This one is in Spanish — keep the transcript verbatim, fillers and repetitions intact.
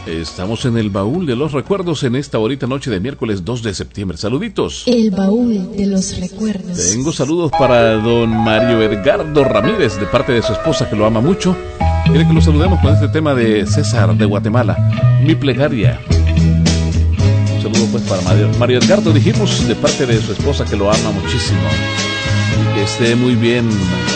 Estamos en el baúl de los recuerdos en esta bonita noche de miércoles dos de septiembre. Saluditos. El baúl de los recuerdos. Tengo saludos para don Mario Edgardo Ramírez, de parte de su esposa que lo ama mucho. Quiere que lo saludemos con este tema de César de Guatemala, Mi Plegaria. Un saludo pues para Mario, Mario Edgardo, dijimos, de parte de su esposa que lo ama muchísimo. Y que esté muy bien.